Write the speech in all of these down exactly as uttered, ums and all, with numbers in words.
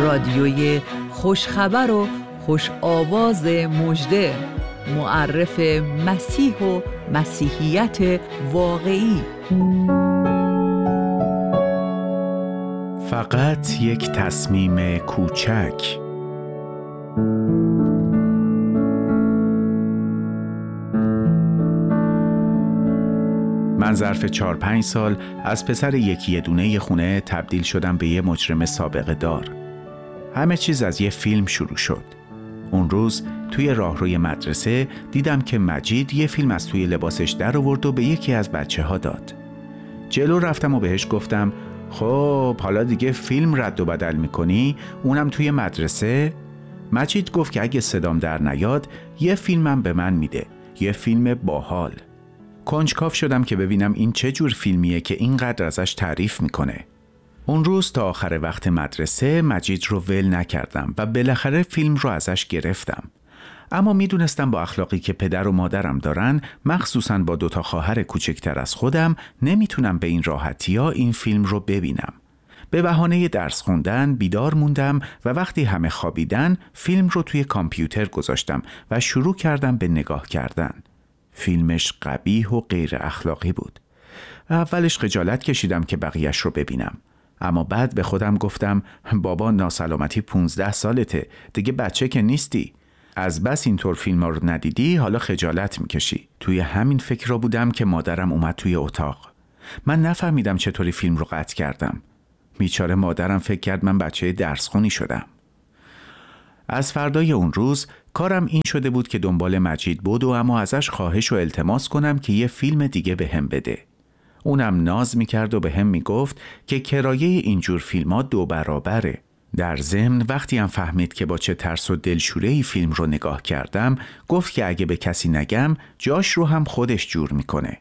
رادیوی خوشخبر و خوش آواز مژده، معرف مسیح و مسیحیت واقعی. فقط یک تصمیم کوچک. من ظرف چهار پنج سال از پسر یکی دونه خونه تبدیل شدم به یه مجرم سابقه دار. همه چیز از یه فیلم شروع شد. اون روز توی راهروی مدرسه دیدم که مجید یه فیلم از توی لباسش در آورد و به یکی از بچه ها داد. جلو رفتم و بهش گفتم خب حالا دیگه فیلم رد و بدل میکنی؟ اونم توی مدرسه؟ مجید گفت که اگه صدام در نیاد یه فیلمم به من میده، یه فیلم باحال. کنجکاو شدم که ببینم این چه جور فیلمیه که اینقدر ازش تعریف میکنه. اون روز تا آخر وقت مدرسه مجید رو ول نکردم و بالاخره فیلم رو ازش گرفتم. اما میدونستم با اخلاقی که پدر و مادرم دارن، مخصوصاً با دوتا خواهر کوچکتر از خودم، نمیتونم به این راحتی ها این فیلم رو ببینم. به بهانه درس خوندن بیدار موندم و وقتی همه خوابیدن فیلم رو توی کامپیوتر گذاشتم و شروع کردم به نگاه کردن. فیلمش قبیح و غیر اخلاقی بود. اولش خجالت کشیدم که بقیهش رو ببینم، اما بعد به خودم گفتم بابا ناسلامتی پونزده سالته، دیگه بچه که نیستی. از بس اینطور فیلم ها رو ندیدی حالا خجالت میکشی. توی همین فکر را بودم که مادرم اومد توی اتاق. من نفهمیدم چطوری فیلم رو قطع کردم. بیچاره مادرم فکر کرد من بچه درسخونی شدم. از فردای اون روز کارم این شده بود که دنبال مجید بود و اما ازش خواهش و التماس کنم که یه فیلم دیگه به هم بده. اونم ناز میکرد و به هم میگفت که کرایه اینجور فیلم ها دو برابره. در ضمن وقتی هم فهمید که با چه ترس و دلشوره‌ای فیلم رو نگاه کردم، گفت که اگه به کسی نگم جاش رو هم خودش جور میکنه.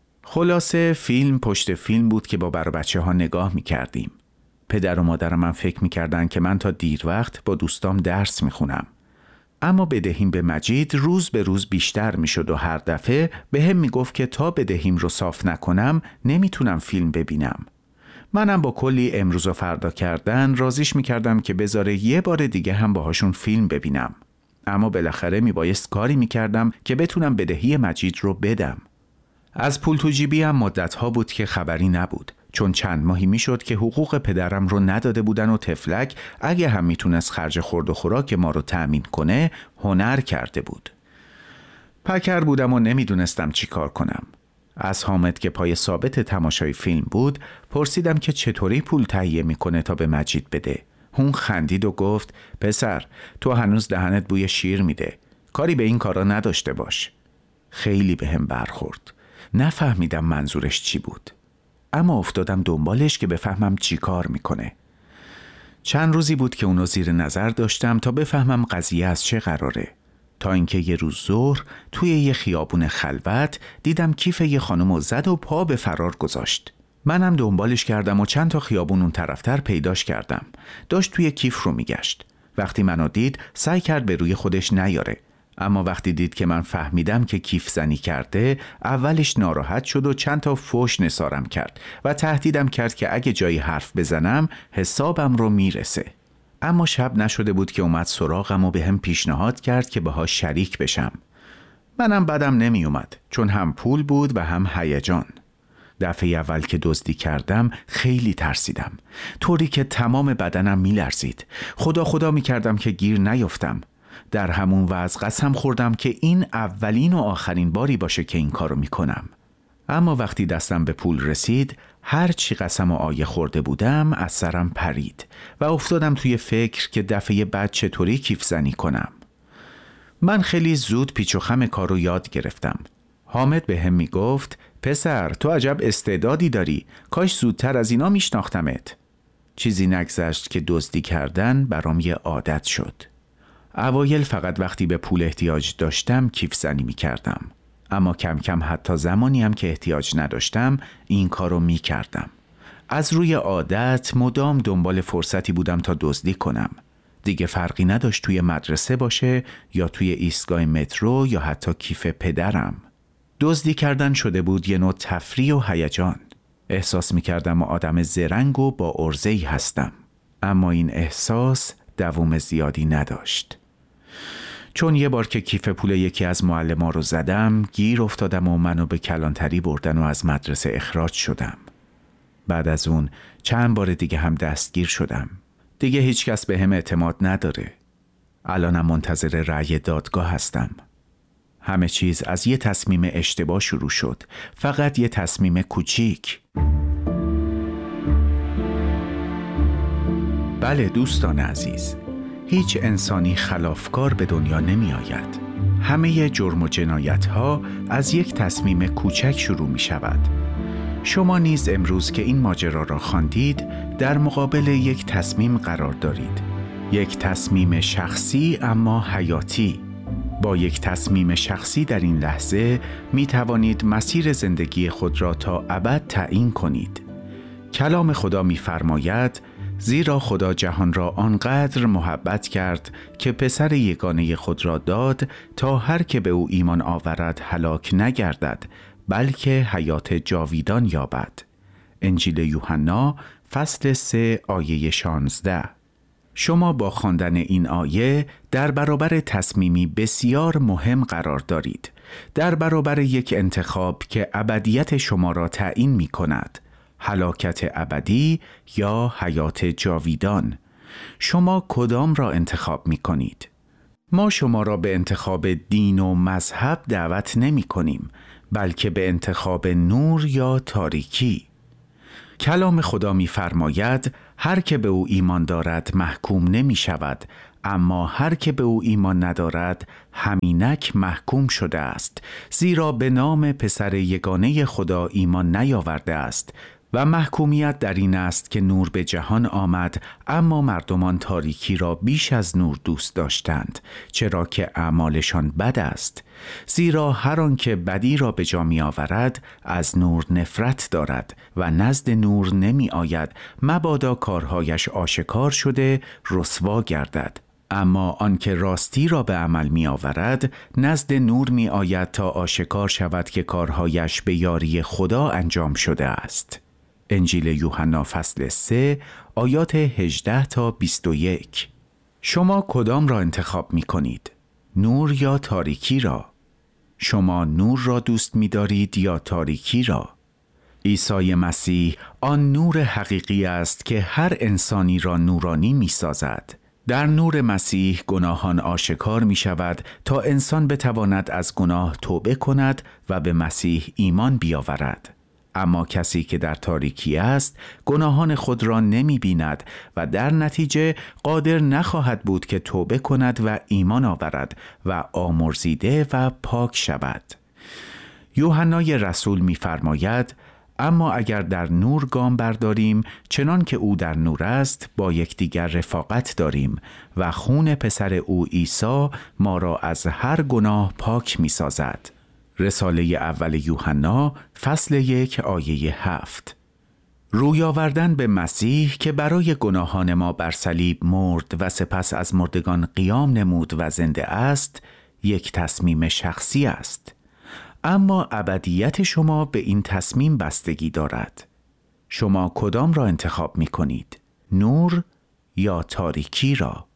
خلاصه فیلم پشت فیلم بود که با برا بچه ها نگاه میکردیم. پدر و مادرم من فکر میکردن که من تا دیر وقت با دوستام درس میخونم. اما بدهیم به مجید روز به روز بیشتر میشد و هر دفعه به هم میگفت که تا بدهیم رو صاف نکنم نمیتونم فیلم ببینم. منم با کلی امروز و فردا کردن رازیش میکردم که بذاره یه بار دیگه هم باهاشون فیلم ببینم. اما بالاخره میبایست کاری میکردم که بتونم بدهی مجید رو بدم. از پول تو جیبی هم مدتها بود که خبری نبود، چون چند ماهی میشد که حقوق پدرم رو نداده بودن و تفلک اگه هم میتونست خرج خورد و خوراک ما رو تأمین کنه هنر کرده بود. پکر بودم و نمیدونستم چی کار کنم. از حامد که پای ثابت تماشای فیلم بود پرسیدم که چطوری پول تهیه میکنه تا به مجید بده. اون خندید و گفت پسر تو هنوز دهنت بوی شیر میده، کاری به این کارا نداشته باش. خیلی به هم برخورد. نفهمیدم منظورش چی بود، اما افتادم دنبالش که بفهمم چی کار میکنه. چند روزی بود که اونو زیر نظر داشتم تا بفهمم قضیه از چه قراره، تا اینکه یه روز ظهر توی یه خیابون خلوت دیدم کیف یه خانمو زد و پا به فرار گذاشت. منم دنبالش کردم و چند تا خیابون اون طرفتر پیداش کردم. داشت توی کیف رو میگشت. وقتی منو دید سعی کرد به روی خودش نیاره، اما وقتی دید که من فهمیدم که کیف زنی کرده اولش ناراحت شد و چند تا فحش نثارم کرد و تهدیدم کرد که اگه جایی حرف بزنم حسابم رو میرسه. اما شب نشده بود که اومد سراغم و به هم پیشنهاد کرد که باهاش شریک بشم. منم بدم نمی اومد، چون هم پول بود و هم هیجان. دفعه اول که دزدی کردم خیلی ترسیدم، طوری که تمام بدنم می لرزید. خدا خدا می کردم که گیر نیفتم. در همون وضع قسم خوردم که این اولین و آخرین باری باشه که این کارو می کنم. اما وقتی دستم به پول رسید هر چی قسم و آیه خورده بودم از سرم پرید و افتادم توی فکر که دفعه بعد چطوری کیف زنی کنم. من خیلی زود پیچ و خم کارو یاد گرفتم. حامد به هم می گفت پسر تو عجب استعدادی داری، کاش زودتر از اینا میشناختمت. چیزی نگذشت که دزدی کردن برام یه عادت شد. اوایل فقط وقتی به پول احتیاج داشتم کیف زنی می کردم، اما کم کم حتی زمانی هم که احتیاج نداشتم این کارو می کردم. از روی عادت مدام دنبال فرصتی بودم تا دزدی کنم. دیگه فرقی نداشت توی مدرسه باشه یا توی ایستگاه مترو یا حتی کیف پدرم. دزدی کردن شده بود یه نوع تفریح و هیجان. احساس می کردم آدم زرنگ و با عرضه‌ای هستم. اما این احساس دوام زیادی نداشت. چون یه بار که کیف پول یکی از معلم‌ها رو زدم، گیر افتادم و منو به کلانتری بردن و از مدرسه اخراج شدم. بعد از اون چند بار دیگه هم دستگیر شدم. دیگه هیچ کس به هم اعتماد نداره. الانم منتظر رأی دادگاه هستم. همه چیز از یه تصمیم اشتباه شروع شد. فقط یه تصمیم کوچیک. بله دوستان عزیز، هیچ انسانی خلافکار به دنیا نمی آید. همه جرم و جنایت ها از یک تصمیم کوچک شروع می شود. شما نیز امروز که این ماجرا را خواندید در مقابل یک تصمیم قرار دارید. یک تصمیم شخصی اما حیاتی. با یک تصمیم شخصی در این لحظه می توانید مسیر زندگی خود را تا ابد تعیین کنید. کلام خدا می فرماید زیرا خدا جهان را آنقدر محبت کرد که پسر یگانه خود را داد تا هر که به او ایمان آورد هلاک نگردد بلکه حیات جاویدان یابد. انجیل یوحنا فصل سه آیه شانزده. شما با خواندن این آیه در برابر تصمیمی بسیار مهم قرار دارید. در برابر یک انتخاب که ابدیت شما را تعیین می کند. هلاکت ابدی یا حیات جاویدان. شما کدام را انتخاب می کنید؟ ما شما را به انتخاب دین و مذهب دعوت نمی کنیم، بلکه به انتخاب نور یا تاریکی. کلام خدا می فرماید هر که به او ایمان دارد محکوم نمی شود، اما هر که به او ایمان ندارد همینک محکوم شده است، زیرا به نام پسر یگانه خدا ایمان نیاورده است. و محکومیت در این است که نور به جهان آمد، اما مردمان تاریکی را بیش از نور دوست داشتند، چرا که اعمالشان بد است. زیرا هر آن که بدی را به جا می آورد از نور نفرت دارد و نزد نور نمی آید، مبادا کارهایش آشکار شده رسوا گردد. اما آن که راستی را به عمل می آورد نزد نور می آید تا آشکار شود که کارهایش به یاری خدا انجام شده است. انجیل یوحنا فصل سه آیات هجده تا بیست و یک. شما کدام را انتخاب می کنید؟ نور یا تاریکی را؟ شما نور را دوست می دارید یا تاریکی را؟ عیسی مسیح آن نور حقیقی است که هر انسانی را نورانی می سازد. در نور مسیح گناهان آشکار می شود تا انسان بتواند از گناه توبه کند و به مسیح ایمان بیاورد. اما کسی که در تاریکی است گناهان خود را نمی بیند و در نتیجه قادر نخواهد بود که توبه کند و ایمان آورد و آمرزیده و پاک شود. یوحنای رسول می فرماید اما اگر در نور گام برداریم چنان که او در نور است با یکدیگر رفاقت داریم و خون پسر او عیسی ما را از هر گناه پاک می سازد. رساله اول یوحنا فصل یک آیه هفت. روی آوردن به مسیح که برای گناهان ما بر صلیب مرد و سپس از مردگان قیام نمود و زنده است یک تصمیم شخصی است. اما ابدیت شما به این تصمیم بستگی دارد. شما کدام را انتخاب می کنید؟ نور یا تاریکی را؟